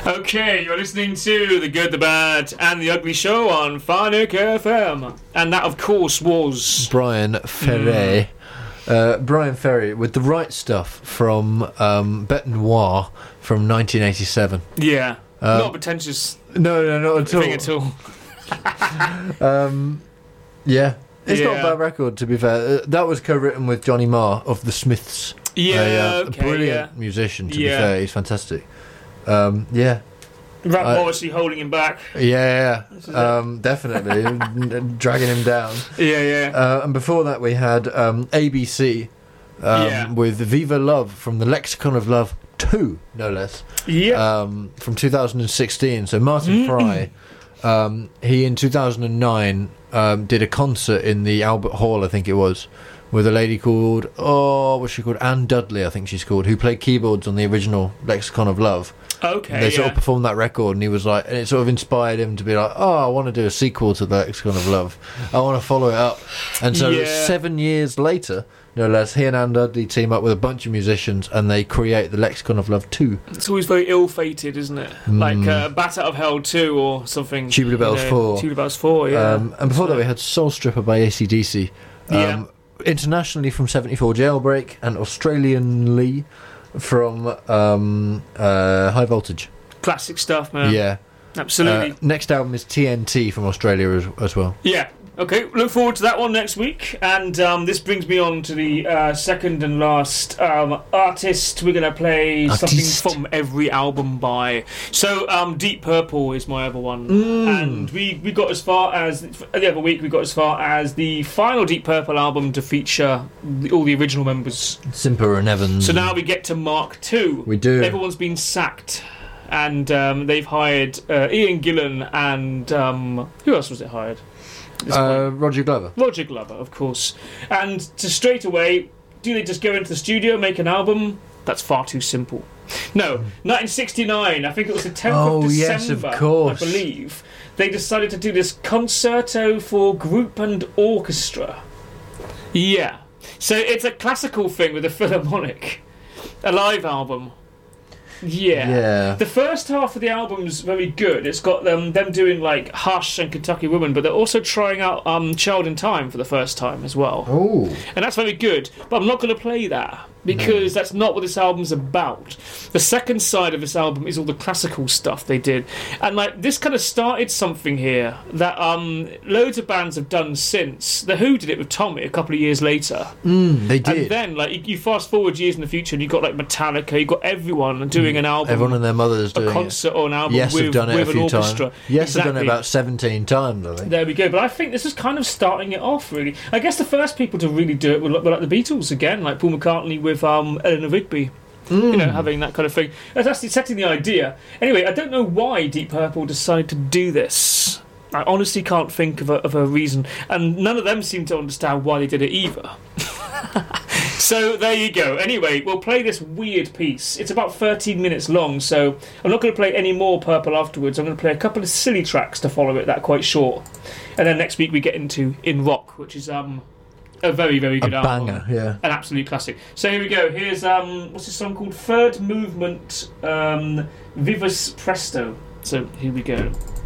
Okay, you're listening to The Good, The Bad and The Ugly Show on Farnock FM. And that, of course, was... Brian Ferry. Brian Ferry with The Right Stuff from Bête Noire from 1987. Yeah. Not a pretentious No, not at all. thing at all. Yeah. It's not a bad record, to be fair. That was co-written with Johnny Marr of The Smiths. Yeah, a brilliant musician, to be fair. He's fantastic. Yeah. Rap obviously holding him back. Yeah, definitely. Dragging him down. Yeah. And before that we had ABC with Viva Love from the Lexicon of Love 2, no less. Yeah. From 2016. So Martin Fry, he in 2009 did a concert in the Albert Hall, I think it was, with a lady called, what's she called? Anne Dudley, I think she's called, who played keyboards on the original Lexicon of Love. Okay, and they sort of performed that record, and he was like, and it sort of inspired him to be like, I want to do a sequel to the Lexicon of Love. I want to follow it up. And so 7 years later, no less, he and Anne Dudley team up with a bunch of musicians, and they create the Lexicon of Love 2. It's always very ill-fated, isn't it? Like Bat Out of Hell 2 or something. Tubular Bells 4. Tubular Bells 4, yeah. And before that we had Soul Stripper by AC/DC. Internationally from 74, Jailbreak, and Australianly from High Voltage. Classic stuff, man. Yeah. Absolutely. Next album is TNT from Australia as well. Yeah. Okay, look forward to that one next week. And this brings me on to the second and last artist. We're going to play something from every album by... So, Deep Purple is my other one. And we got as far as... The other week, we got as far as the final Deep Purple album to feature all the original members. Simper and Evans. So now we get to Mark II. We do. Everyone's been sacked. And they've hired Ian Gillan and... who else was it hired? Roger Glover. Roger Glover, of course. And to straight away, do they just go into the studio, make an album? That's far too simple. No, 1969, I think it was the 10th of December, yes, of course. I believe, they decided to do this concerto for group and orchestra. Yeah. So it's a classical thing with a philharmonic. A live album. Yeah. The first half of the album's very good. It's got them doing like Hush and Kentucky Woman, but they're also trying out Child in Time for the first time as well. Oh. And that's very good. But I'm not going to play that because that's not what this album's about. The second side of this album is all the classical stuff they did. And like this kind of started something here that loads of bands have done since. The Who did it with Tommy a couple of years later. They did. And then like you fast forward years in the future and you've got like Metallica, you've got everyone doing an album. Everyone and their mothers doing a concert or an album Yes, with, have done it with a an few orchestra. times. Yes, exactly. have done it about 17 times, I think. There we go. But I think this is kind of starting it off, really. I guess the first people to really do it were like the Beatles again, like Paul McCartney with Eleanor Rigby. You know, having that kind of thing. That's actually setting the idea. Anyway, I don't know why Deep Purple decided to do this. I honestly can't think of a reason. And none of them seem to understand why they did it either. So there you go. Anyway, we'll play this weird piece. It's about 13 minutes long, so I'm not going to play any more Purple afterwards. I'm going to play a couple of silly tracks to follow it, that quite short. And then next week we get into In Rock, which is a very, very good album. Banger, yeah. An absolute classic. So here we go. Here's, what's this song called? Third Movement, Vivus Presto. So here we go.